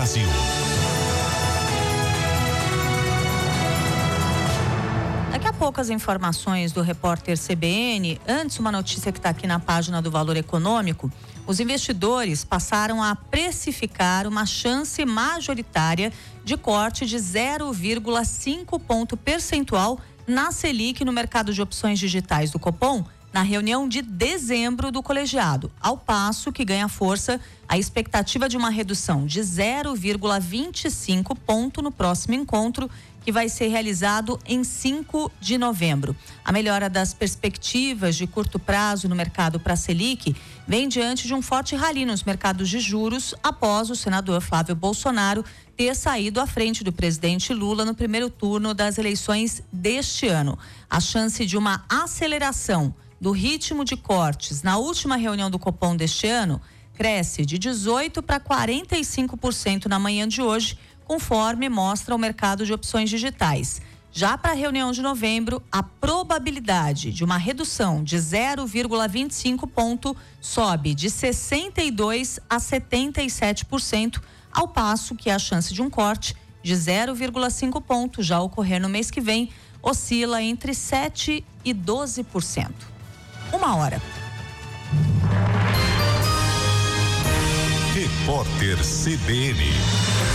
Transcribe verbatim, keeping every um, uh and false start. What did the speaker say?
Brasil. Daqui a pouco as informações do repórter C B N. Antes, uma notícia que está aqui na página do Valor Econômico. Os investidores passaram a precificar uma chance majoritária de corte de zero vírgula cinco ponto percentual na Selic no mercado de opções digitais do Copom, na reunião de dezembro do colegiado, ao passo que ganha força a expectativa de uma redução de zero vírgula vinte e cinco ponto no próximo encontro, que vai ser realizado em cinco de novembro. A melhora das perspectivas de curto prazo no mercado para a Selic vem diante de um forte rally nos mercados de juros após o senador Flávio Bolsonaro ter saído à frente do presidente Lula no primeiro turno das eleições deste ano. A chance de uma aceleração do ritmo de cortes na última reunião do Copom deste ano cresce de dezoito para quarenta e cinco por cento na manhã de hoje, conforme mostra o mercado de opções digitais. Já para a reunião de novembro, a probabilidade de uma redução de zero vírgula vinte e cinco ponto sobe de sessenta e dois por cento a setenta e sete por cento, ao passo que a chance de um corte de zero vírgula cinco ponto já ocorrer no mês que vem oscila entre sete e doze por cento. Uma hora. Repórter C B N.